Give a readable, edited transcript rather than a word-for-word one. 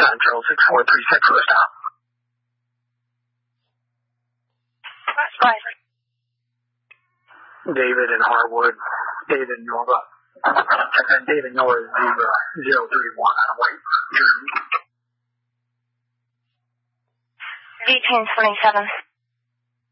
Central 6436 for a stop. Right. David in Harwood. David Nova. And then David Nova is 031 on a white jersey. V1027.